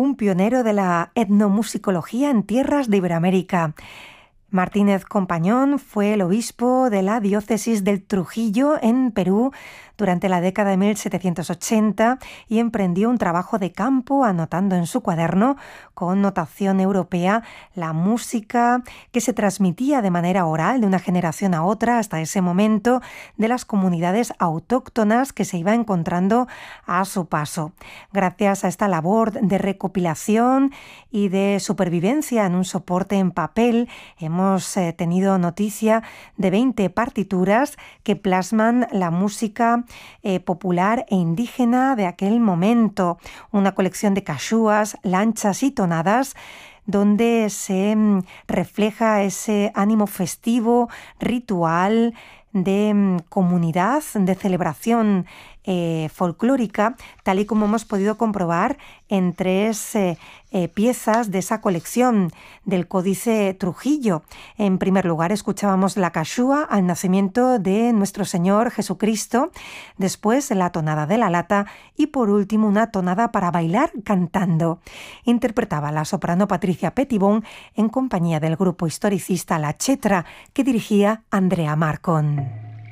un pionero de la etnomusicología en tierras de Iberoamérica. Martínez Compañón fue el obispo de la diócesis del Trujillo en Perú durante la década de 1780 y emprendió un trabajo de campo anotando en su cuaderno con notación europea la música que se transmitía de manera oral de una generación a otra hasta ese momento de las comunidades autóctonas que se iba encontrando a su paso. Gracias a esta labor de recopilación y de supervivencia en un soporte en papel, hemos tenido noticia de 20 partituras que plasman la música popular e indígena de aquel momento, una colección de cachúas, lanchas y tonadas donde se refleja ese ánimo festivo, ritual, de comunidad, de celebración folclórica, tal y como hemos podido comprobar en 3 piezas de esa colección del Códice Trujillo. En primer lugar, escuchábamos la cachúa al nacimiento de nuestro Señor Jesucristo, después la tonada de la lata y por último una tonada para bailar cantando. Interpretaba la soprano Patricia Petitbon en compañía del grupo historicista La Chetra, que dirigía Andrea Marcon.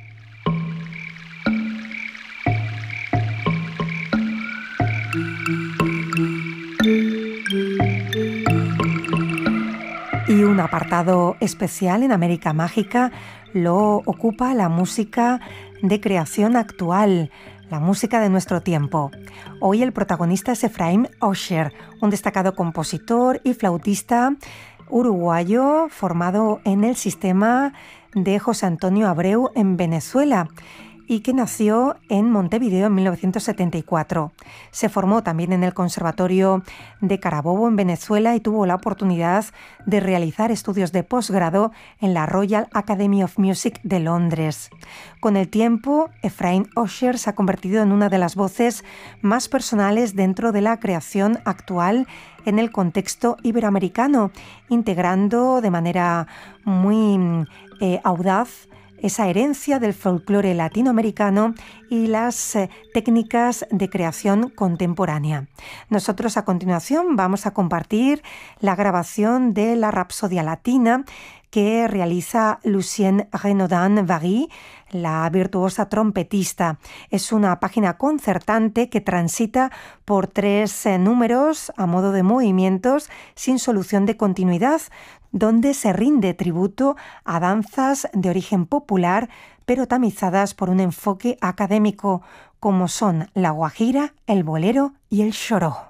Y un apartado especial en América Mágica lo ocupa la música de creación actual, la música de nuestro tiempo. Hoy el protagonista es Efraín Osher, un destacado compositor y flautista uruguayo formado en el sistema de José Antonio Abreu en Venezuela y que nació en Montevideo en 1974. Se formó también en el Conservatorio de Carabobo en Venezuela y tuvo la oportunidad de realizar estudios de posgrado en la Royal Academy of Music de Londres. Con el tiempo, Efraín Osher se ha convertido en una de las voces más personales dentro de la creación actual en el contexto iberoamericano, integrando de manera muy audaz esa herencia del folclore latinoamericano y las técnicas de creación contemporánea. Nosotros a continuación vamos a compartir la grabación de la Rapsodia Latina que realiza Lucienne Renaudin-Vary, la virtuosa trompetista. Es una página concertante que transita por 3 números a modo de movimientos sin solución de continuidad, donde se rinde tributo a danzas de origen popular, pero tamizadas por un enfoque académico, como son la guajira, el bolero y el choró.